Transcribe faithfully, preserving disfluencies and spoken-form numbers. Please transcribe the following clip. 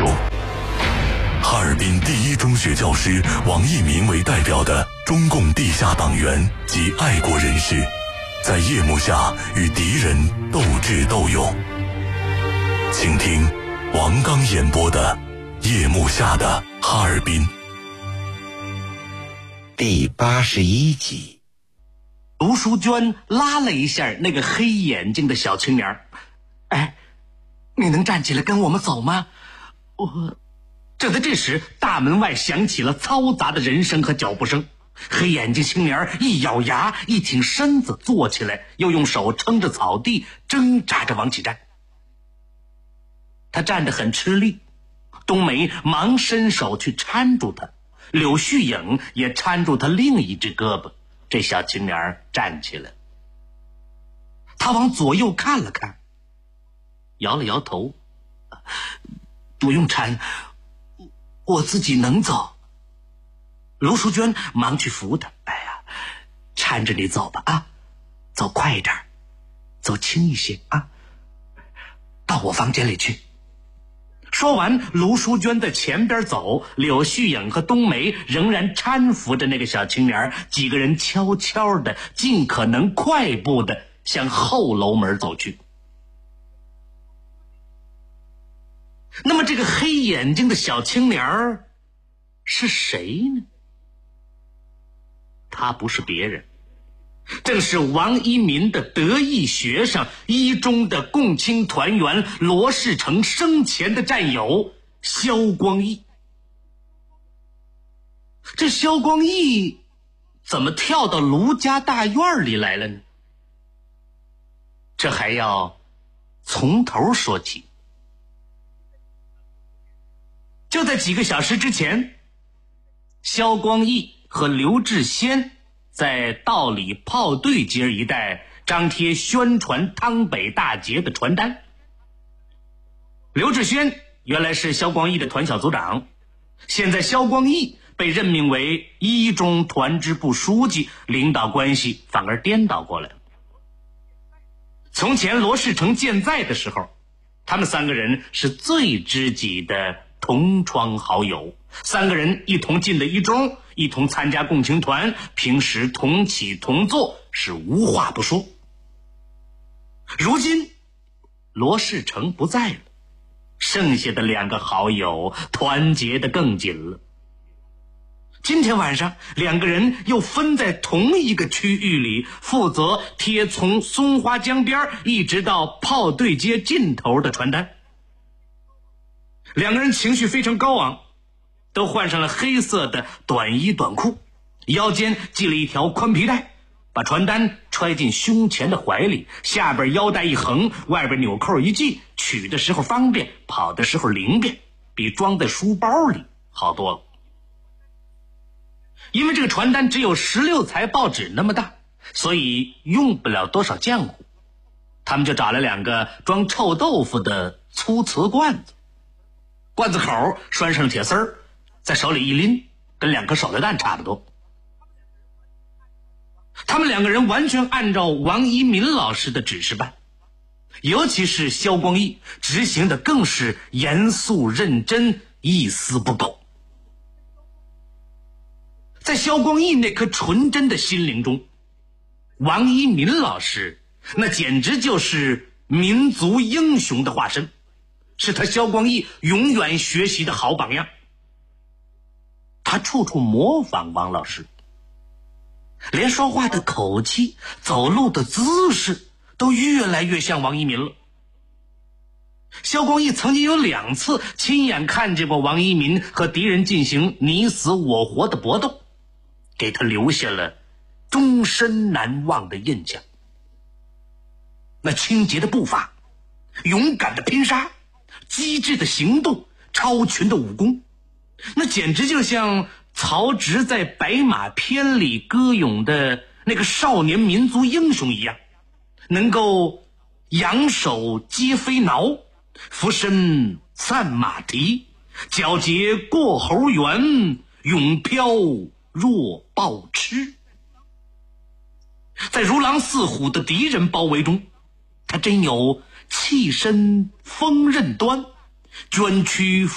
哈尔滨第一中学教师王一民为代表的中共地下党员及爱国人士，在夜幕下与敌人斗智斗勇。请听王刚演播的《夜幕下的哈尔滨》 第八十一集。 卢淑娟拉了一下那个黑眼睛的小青年。哎，你能站起来跟我们走吗？我……正在这时，大门外响起了嘈杂的人声和脚步声。黑眼睛青年一咬牙，一挺身子坐起来，又用手撑着草地，挣扎着往起站。他站得很吃力，冬梅忙伸手去搀住他，柳絮影也搀住他另一只胳膊。这小青年站起来，他往左右看了看，摇了摇头，不用搀，我自己能走。卢淑娟忙去扶他，哎呀，搀着你走吧啊，走快一点，走轻一些啊，到我房间里去。说完，卢淑娟在前边走，柳絮影和冬梅仍然搀扶着那个小青年，几个人悄悄的，尽可能快步的向后楼门走去。那么这个黑眼睛的小青年是谁呢？他不是别人，正是王一民的得意学生，一中的共青团员罗世成生前的战友萧光义。这萧光义怎么跳到卢家大院里来了呢？这还要从头说起。就在几个小时之前，萧光义和刘志先在道里炮队街一带张贴宣传汤北大捷的传单。刘志先原来是萧光义的团小组长，现在萧光义被任命为一中团支部书记，领导关系反而颠倒过来了。从前罗世成健在的时候，他们三个人是最知己的同窗好友，三个人一同进的一中，一同参加共青团，平时同起同坐，是无话不说。如今罗世成不在了，剩下的两个好友团结得更紧了。今天晚上两个人又分在同一个区域里，负责贴从松花江边一直到炮队街尽头的传单。两个人情绪非常高昂，都换上了黑色的短衣短裤，腰间系了一条宽皮带，把传单揣进胸前的怀里，下边腰带一横，外边纽扣一系，取的时候方便，跑的时候灵便，比装在书包里好多了。因为这个传单只有十六裁报纸那么大，所以用不了多少浆糊，他们就找了两个装臭豆腐的粗瓷罐子，罐子口拴上铁丝儿，在手里一拎，跟两颗手榴弹差不多。他们两个人完全按照王一民老师的指示办，尤其是萧光义执行的更是严肃认真，一丝不苟。在萧光义那颗纯真的心灵中，王一民老师那简直就是民族英雄的化身，是他萧光义永远学习的好榜样。他处处模仿王老师，连说话的口气，走路的姿势都越来越像王一民了。萧光义曾经有两次亲眼看见过王一民和敌人进行你死我活的搏斗，给他留下了终身难忘的印象。那清洁的步伐，勇敢的拼杀，机智的行动，超群的武功，那简直就像曹植在《白马篇》里歌咏的那个少年民族英雄一样，能够仰首接飞挠，俯身散马蹄，皎洁过猴园，勇飘若豹痴。在如狼似虎的敌人包围中，他真有气身锋刃端，捐躯